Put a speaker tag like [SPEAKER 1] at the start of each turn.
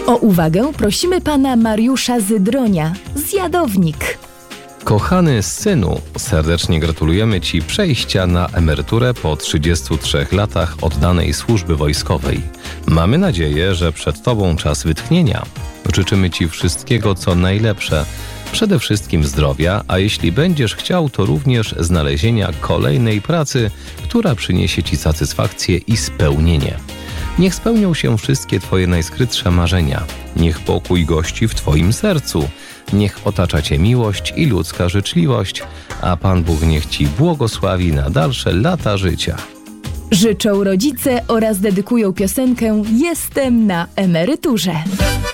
[SPEAKER 1] O uwagę prosimy pana Mariusza Zydronia z Jadownik.
[SPEAKER 2] Kochany synu, serdecznie gratulujemy Ci przejścia na emeryturę po 33 latach oddanej służby wojskowej. Mamy nadzieję, że przed Tobą czas wytchnienia. Życzymy Ci wszystkiego, co najlepsze. Przede wszystkim zdrowia, a jeśli będziesz chciał, to również znalezienia kolejnej pracy, która przyniesie Ci satysfakcję i spełnienie. Niech spełnią się wszystkie Twoje najskrytsze marzenia. Niech pokój gości w Twoim sercu. Niech otacza Cię miłość i ludzka życzliwość, a Pan Bóg niech Ci błogosławi na dalsze lata życia.
[SPEAKER 1] Życzą rodzice oraz dedykują piosenkę Jestem na emeryturze.